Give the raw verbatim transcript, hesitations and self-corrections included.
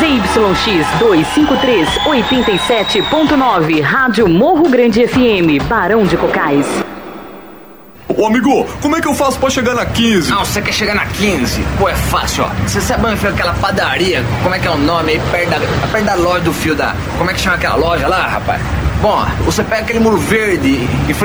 Z Y X duzentos e cinquenta e três, oitenta e sete ponto nove, Rádio Morro Grande F M, Barão de Cocais. Ô amigo, como é que eu faço pra chegar na quinze? Não, você quer chegar na quinze? Pô, é fácil, ó. Você sabe onde fica aquela padaria? Como é que é o nome aí? Perto da, perto da loja do fio da... Como é que chama aquela loja lá, rapaz? Bom, você pega aquele muro verde e